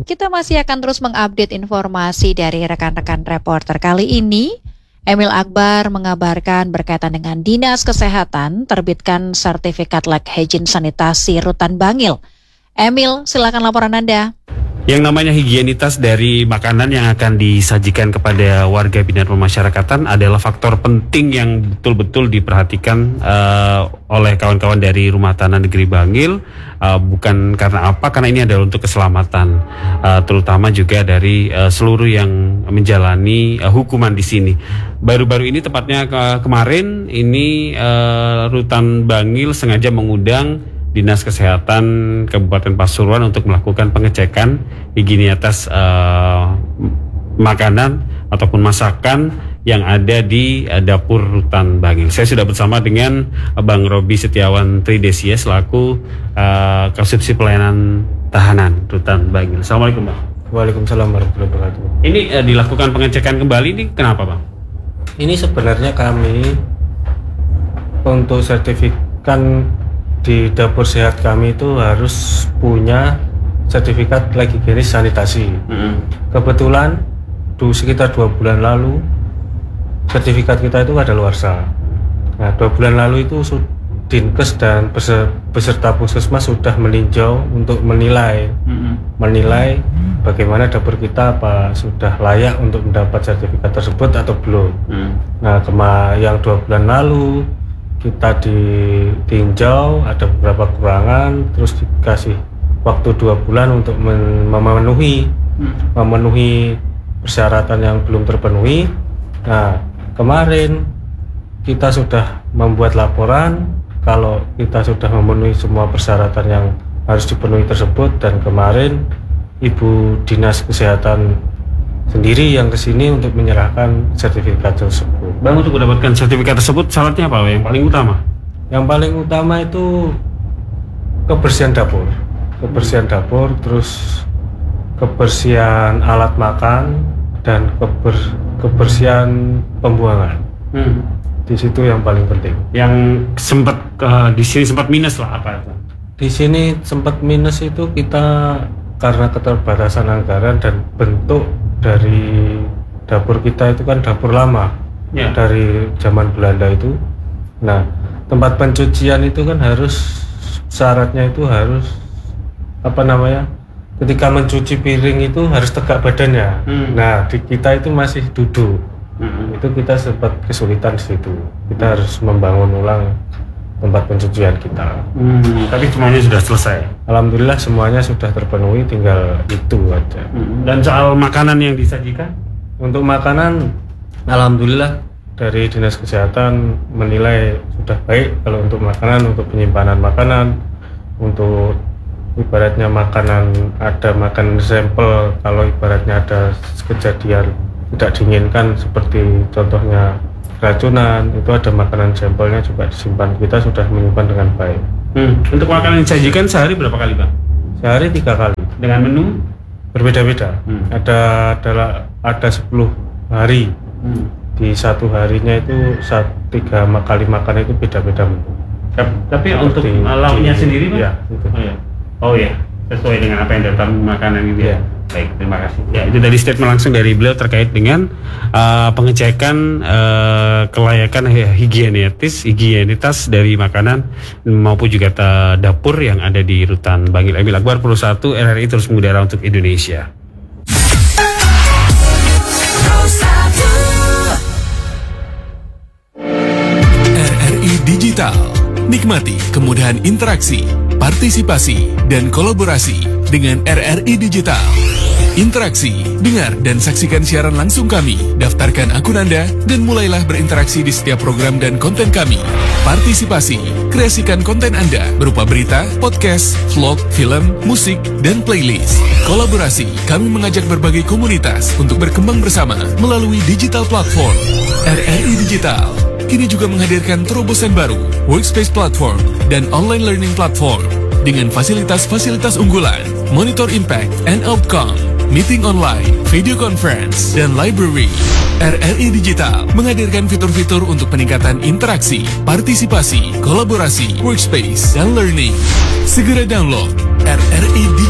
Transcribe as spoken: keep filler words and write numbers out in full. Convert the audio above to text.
Kita masih akan terus mengupdate informasi dari rekan-rekan reporter. Kali ini, Emil Akbar mengabarkan berkaitan dengan Dinas Kesehatan terbitkan sertifikat layak hygiene sanitasi Rutan Bangil. Emil, silakan laporan Anda. Yang namanya higienitas dari makanan yang akan disajikan kepada warga binaan pemasyarakatan adalah faktor penting yang betul-betul diperhatikan uh, oleh kawan-kawan dari Rumah Tahanan Negeri Bangil. Uh, bukan karena apa, karena ini adalah untuk keselamatan, uh, terutama juga dari uh, seluruh yang menjalani uh, hukuman di sini. Baru-baru ini, tepatnya ke- kemarin ini uh, Rutan Bangil sengaja mengundang Dinas Kesehatan Kabupaten Pasuruan untuk melakukan pengecekan higienitas uh, makanan ataupun masakan yang ada di uh, dapur Rutan Bangil. Saya sudah bersama dengan uh, Bang Robi Setiawan Tridesia selaku uh, Kasubsi Pelayanan Tahanan Rutan Bangil. Assalamualaikum, Bang. Waalaikumsalam warahmatullahi wabarakatuh. Ini uh, dilakukan pengecekan kembali, ini kenapa, Bang? Ini sebenarnya kami untuk sertifikat di dapur sehat kami itu harus punya sertifikat layak hygiene sanitasi. Mm-hmm. Kebetulan du, sekitar dua bulan lalu sertifikat kita itu kadaluarsa. Nah, dua bulan lalu itu Dinkes dan beserta Puskesmas sudah meninjau untuk menilai, mm-hmm. menilai bagaimana dapur kita apa sudah layak untuk mendapat sertifikat tersebut atau belum. Mm. Nah, kema yang dua bulan lalu kita ditinjau, ada beberapa kekurangan, terus dikasih waktu dua bulan untuk men- memenuhi hmm. memenuhi persyaratan yang belum terpenuhi. Nah, kemarin kita sudah membuat laporan kalau kita sudah memenuhi semua persyaratan yang harus dipenuhi tersebut, dan kemarin Ibu Dinas Kesehatan sendiri yang kesini untuk menyerahkan sertifikat tersebut. Bang, untuk mendapatkan sertifikat tersebut syaratnya apa yang paling utama? Yang paling utama itu kebersihan dapur, kebersihan dapur, terus kebersihan alat makan dan keber, kebersihan pembuangan. Hmm. Di situ yang paling penting. Yang sempat uh, di sini sempat minus lah apa itu? Di sini sempat minus itu kita karena keterbatasan anggaran dan bentuk dari dapur kita itu kan dapur lama, ya, dari zaman Belanda itu. Nah, tempat pencucian itu kan harus syaratnya itu harus apa namanya? Ketika mencuci piring itu harus tegak badannya. Hmm. Nah, di kita itu masih duduk. Hmm. Itu kita sempat kesulitan di situ. Kita hmm. harus membangun ulang tempat pencucian kita. Hmm, tapi semuanya sudah selesai. Alhamdulillah semuanya sudah terpenuhi, tinggal itu aja. Hmm, dan soal makanan yang disajikan? Untuk makanan, alhamdulillah dari Dinas Kesehatan menilai sudah baik. Kalau untuk makanan, untuk penyimpanan makanan, untuk ibaratnya makanan, ada makanan sampel, kalau ibaratnya ada kejadian tidak diinginkan seperti contohnya racunan, itu ada makanan sampelnya juga disimpan. Kita sudah menyimpan dengan baik. Hmm. Untuk makanan yang disajikan sehari berapa kali, Bang? Sehari tiga kali. Dengan menu berbeda-beda. Hmm. Ada adalah ada sepuluh hari. Hmm. Di satu harinya itu saat tiga kali makan itu beda-beda menu. Tapi seperti untuk lauknya sendiri, Bang? Ya, itu. Oh ya. Oh ya. Sesuai dengan apa yang dalam makanan ini. Ya. Baik, terima kasih. Ya, itu dari statement langsung dari beliau terkait dengan uh, pengecekan uh, kelayakan higienetis, higienitas dari makanan maupun juga uh, dapur yang ada di Rutan Bangil. Emil Akbar, Pro satu R R I terus mengudara untuk Indonesia. R R I Digital. Nikmati kemudahan interaksi, partisipasi, dan kolaborasi dengan R R I Digital. Interaksi, dengar dan saksikan siaran langsung kami, daftarkan akun Anda, dan mulailah berinteraksi di setiap program dan konten kami. Partisipasi, kreasikan konten Anda berupa berita, podcast, vlog, film, musik, dan playlist. Kolaborasi, kami mengajak berbagai komunitas untuk berkembang bersama melalui digital platform. R R I Digital kini juga menghadirkan terobosan baru, workspace platform, dan online learning platform dengan fasilitas-fasilitas unggulan, monitor impact and outcome, meeting online, video conference, dan library. R R I Digital menghadirkan fitur-fitur untuk peningkatan interaksi, partisipasi, kolaborasi, workspace, dan learning. Segera download R R I